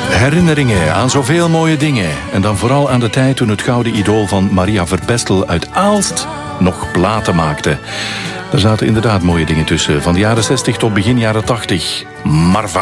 Herinneringen aan zoveel mooie dingen. En dan vooral aan de tijd toen het gouden idool van Maria Verpestel uit Aalst nog platen maakte. Er zaten inderdaad mooie dingen tussen. Van de jaren 60 tot begin jaren 80. Marva.